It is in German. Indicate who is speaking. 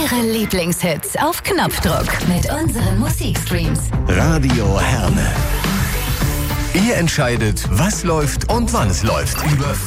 Speaker 1: Ihre Lieblingshits auf Knopfdruck mit unseren Musikstreams.
Speaker 2: Radio Herne. Ihr entscheidet, was läuft und wann es läuft. Über